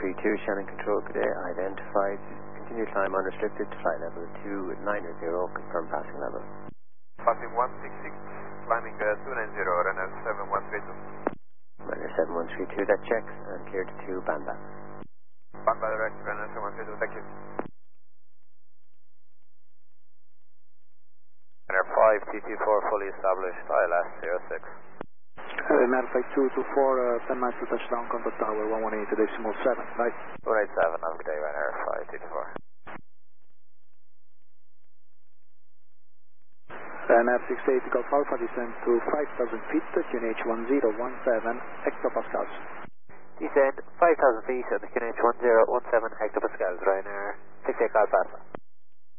7132, Shannon Control, good day, identified, continue climb unrestricted to flight level 290, confirm passing level. Passing 166, climbing 290, runner 7132. Runner 7132, that checks, and clear to 2, Banda. Banda direct, runner 7132, thank you. Runner 5, TT4 fully established, ILS 06. Runner 5224, 10 miles to touchdown, contact tower 118.7, right? 187, have a good day, runner 5, TT4. Runner 68, Golf Alpha, descend to 5,000 feet, QNH 1017 hectopascals. Descend 5,000 feet at the QNH 1017 hectopascals, Ryanair 68 Golf Alpha.